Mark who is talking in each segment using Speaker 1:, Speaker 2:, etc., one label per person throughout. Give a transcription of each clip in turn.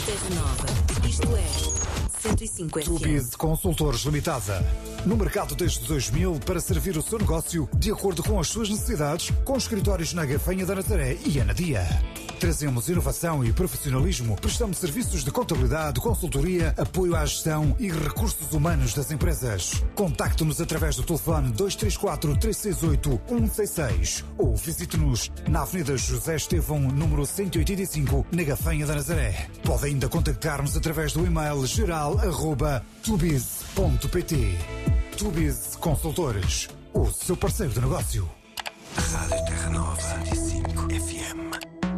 Speaker 1: Terra Nova. Isto é 105 FM.
Speaker 2: Tubiz Consultores Limitada. No mercado desde 2000 para servir o seu negócio de acordo com as suas necessidades, com escritórios na Gafanha da Nazaré e Anadia. Trazemos inovação e profissionalismo, prestamos serviços de contabilidade, consultoria, apoio à gestão e recursos humanos das empresas. Contacte-nos através do telefone 234-368-166 ou visite-nos na Avenida José Estevão, número 185, na Gafanha da Nazaré. Pode ainda contactar-nos através do e-mail geral@tubiz.pt. Tubiz Consultores, o seu parceiro de negócio.
Speaker 3: Rádio Terra Nova 105 FM.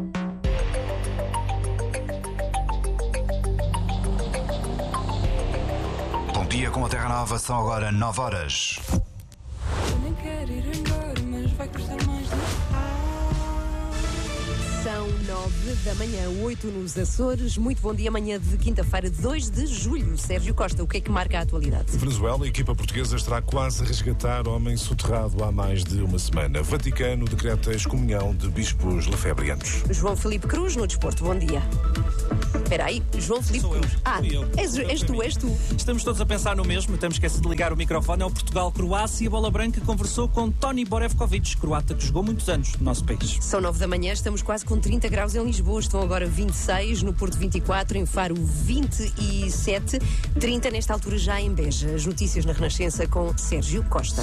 Speaker 3: Bom dia com a Terra Nova, são agora 9 horas.
Speaker 4: Eu nem quero ir embora, mas vai custar mais.
Speaker 5: São 9 da manhã, 8 nos Açores. Muito bom dia, manhã de quinta-feira, 2 de julho. Sérgio Costa, o que é que marca a atualidade?
Speaker 6: Venezuela, a equipa portuguesa estará quase a resgatar homem soterrado há mais de uma semana. Vaticano decreta a excomunhão de bispos lefebrianos.
Speaker 5: João Filipe Cruz, no desporto. Bom dia. Espera aí, João Filipe
Speaker 7: Sou eu.
Speaker 5: Cruz.
Speaker 7: Fui eu.
Speaker 5: És tu.
Speaker 7: Estamos todos a pensar no mesmo, temos esquecido de ligar o microfone. É o Portugal-Croácia e a Bola Branca conversou com Toni Borevkovic, croata que jogou muitos anos no nosso país.
Speaker 5: São 9 da manhã, estamos quase com 30 graus em Lisboa. Estão agora 26, no Porto 24, em Faro 27, 30 nesta altura já em Beja. As notícias na Renascença com Sérgio Costa.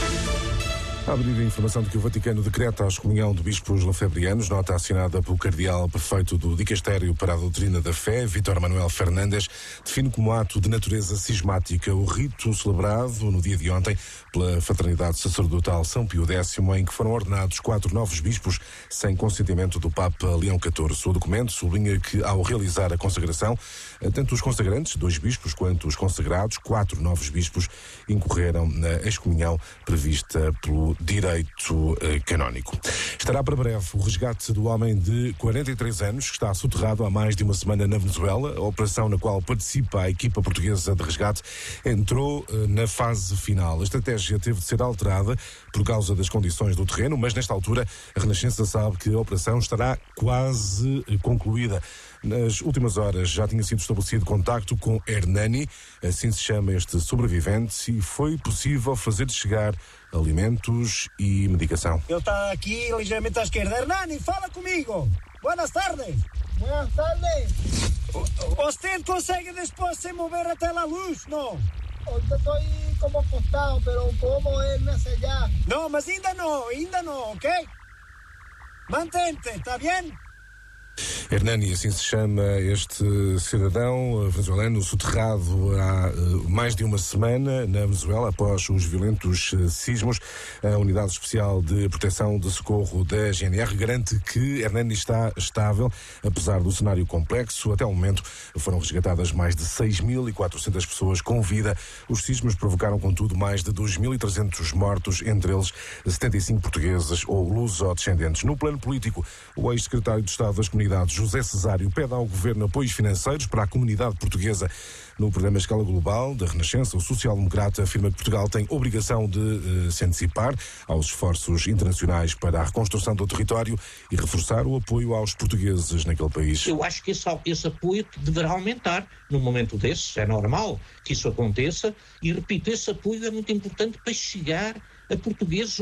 Speaker 6: A abrir a informação de que o Vaticano decreta a excomunhão de bispos lefebrianos, nota assinada pelo cardeal prefeito do Dicastério para a Doutrina da Fé, Vítor Manuel Fernandes, define como ato de natureza cismática o rito celebrado no dia de ontem pela Fraternidade Sacerdotal São Pio X, em que foram ordenados 4 novos bispos sem consentimento do Papa Leão XIV. O documento sublinha que, ao realizar a consagração, tanto os consagrantes, 2 bispos, quanto os consagrados, 4 novos bispos, incorreram na excomunhão prevista pelo direito canónico. Estará para breve o resgate do homem de 43 anos que está soterrado há mais de uma semana na Venezuela. A operação na qual participa a equipa portuguesa de resgate entrou na fase final. A estratégia teve de ser alterada por causa das condições do terreno, mas nesta altura a Renascença sabe que a operação estará quase concluída. Nas últimas horas já tinha sido estabelecido contacto com Hernani, assim se chama este sobrevivente, e foi possível fazer chegar alimentos e medicação.
Speaker 8: Ele está aqui ligeiramente à esquerda. Hernani, fala comigo. Buenas tardes.
Speaker 9: Buenas tardes.
Speaker 8: ¿Usted consegue después se mover até la luz, no?
Speaker 9: Ahorita estoy como acostado, pero puedo moverme hacia allá.
Speaker 8: No, mas ainda no, ¿ok? Mantente, ¿está bien?
Speaker 6: Hernani, assim se chama este cidadão venezuelano soterrado há mais de uma semana na Venezuela após os violentos sismos. A Unidade Especial de Proteção de Socorro da GNR garante que Hernani está estável, apesar do cenário complexo. Até o momento foram resgatadas mais de 6.400 pessoas com vida. Os sismos provocaram, contudo, mais de 2.300 mortos, entre eles 75 portugueses ou luso-descendentes. No plano político, o ex-secretário de Estado das Comunidades, José Cesário, pede ao Governo apoios financeiros para a comunidade portuguesa. No programa Escala Global da Renascença, o social-democrata afirma que Portugal tem obrigação de se antecipar aos esforços internacionais para a reconstrução do território e reforçar o apoio aos portugueses naquele país.
Speaker 10: Eu acho que esse apoio deverá aumentar num momento desses. É normal que isso aconteça e, repito, esse apoio é muito importante para chegar a portugueses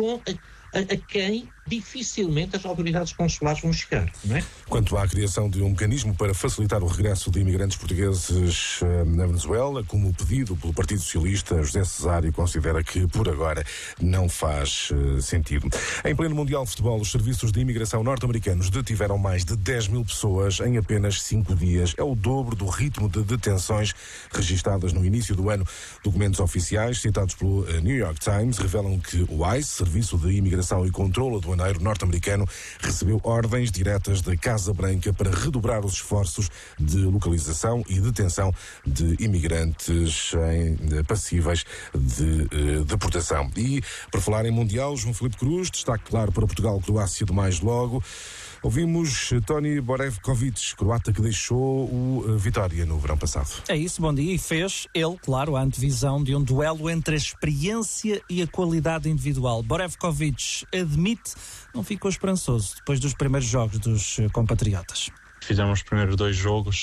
Speaker 10: a quem dificilmente as autoridades consulares vão chegar, não é?
Speaker 6: Quanto à criação de um mecanismo para facilitar o regresso de imigrantes portugueses na Venezuela, como pedido pelo Partido Socialista, José Cesário considera que, por agora, não faz sentido. Em pleno Mundial de Futebol, os serviços de imigração norte-americanos detiveram mais de 10 mil pessoas em apenas 5 dias. É o dobro do ritmo de detenções registadas no início do ano. Documentos oficiais citados pelo New York Times revelam que o ICE, Serviço de Imigração e Controlo Aduaneiro norte-americano, recebeu ordens diretas da Casa Branca para redobrar os esforços de localização e detenção de imigrantes passíveis de deportação. E, para falar em Mundial, João Filipe Cruz, destaque claro para Portugal-Croácia de mais logo. Ouvimos Toni Borevkovic, croata que deixou o Vitória no verão passado.
Speaker 7: É isso, bom dia. E fez ele, claro, a antevisão de um duelo entre a experiência e a qualidade individual. Borevkovic admite, não ficou esperançoso depois dos primeiros jogos dos compatriotas.
Speaker 11: Fizemos os primeiros 2 jogos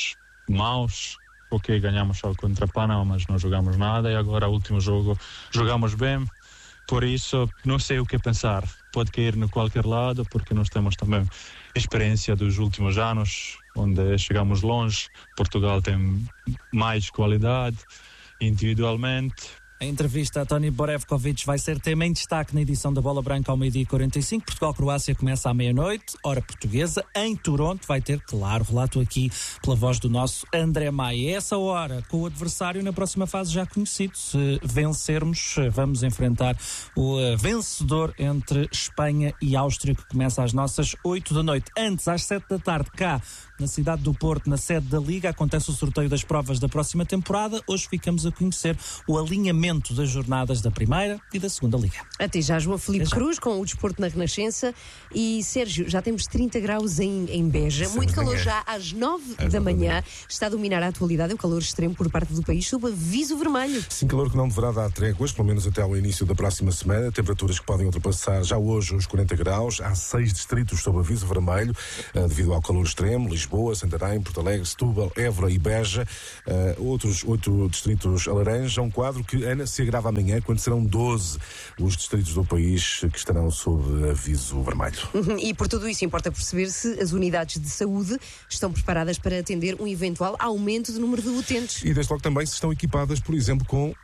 Speaker 11: maus. Ok, ganhamos só contra Panamá, mas não jogamos nada e agora o último jogo jogamos bem. Por isso, não sei o que pensar. Pode cair no qualquer lado, porque nós temos também experiência dos últimos anos, onde chegamos longe. Portugal tem mais qualidade individualmente.
Speaker 7: A entrevista a Toni Borevkovic vai ser tema em destaque na edição da Bola Branca ao 12h45. Portugal-Croácia começa à meia-noite, hora portuguesa. Em Toronto vai ter, claro, relato aqui pela voz do nosso André Maia. Essa hora, com o adversário na próxima fase já conhecido. Se vencermos, vamos enfrentar o vencedor entre Espanha e Áustria, que começa às nossas 8 da noite. Antes, às 7 da tarde, cá na cidade do Porto, na sede da Liga, acontece o sorteio das provas da próxima temporada. Hoje ficamos a conhecer o alinhamento das jornadas da primeira e da segunda Liga.
Speaker 5: Até já, João Filipe Cruz, com o Desporto na Renascença. E, Sérgio, já temos 30 graus em Beja. Muito calor já às 9 da manhã. Está a dominar a atualidade, o calor extremo por parte do país, sob aviso vermelho.
Speaker 6: Sim, calor que não deverá dar tréguas, pelo menos até ao início da próxima semana. Temperaturas que podem ultrapassar já hoje os 40 graus. Há 6 distritos sob aviso vermelho, devido ao calor extremo. Lisboa, Santarém, Porto Alegre, Setúbal, Évora e Beja. Outros 8 distritos a laranja. Um quadro que, Ana, se agrava amanhã, quando serão 12 os distritos do país que estarão sob aviso vermelho.
Speaker 5: E por tudo isso importa perceber se as unidades de saúde estão preparadas para atender um eventual aumento do número de utentes.
Speaker 6: E desde logo também se estão equipadas, por exemplo, com